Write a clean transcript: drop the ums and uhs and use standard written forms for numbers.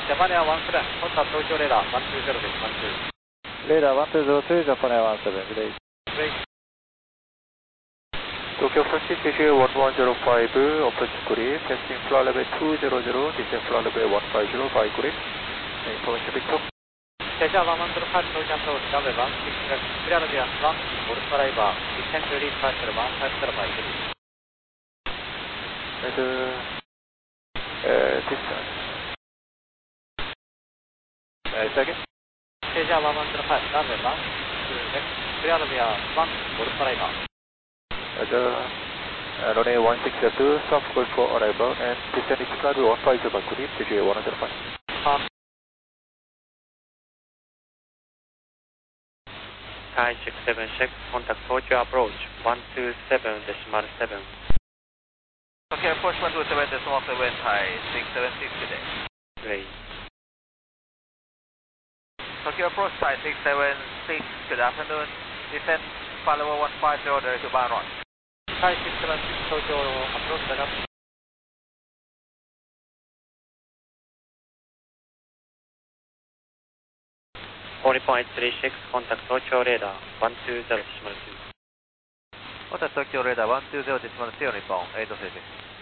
Japan Air 17, contact Tokyo Radar 120 です、12。 Radar 1202, Japan Air 17, good day. Great. Tokyo approach CCA 1105, approach grid, testing floor level 200, descent floor level 150 by grid, information Victor. Pleasure 115, Tokyo approach, runway 16, clear runway 1, Golf driver, descent release partial 150 by grid. Distance. Second. Pleasure 115, runway 16, clear runway 1, Golf driver. Runway 1602, stop Golf for arrival and descend is flight 150 by grid, CCA 105. Sky 676, contact Tokyo approach 127.7. Okay, approach 127.7, Thai 676 today. Great. Tokyo approach Thai 676, good afternoon. Descent follower 150 direct to Baron. Sky 676, Tokyo approach, setup. 40.36, contact Tokyo Radar 120.2. Contact Tokyo Radar 120.2 on Nippon 8 seconds.